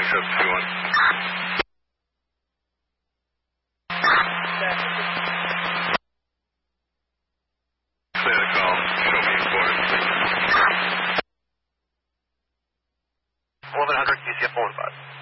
721. Clear the call. Show me important, please. 1100 QCF 45.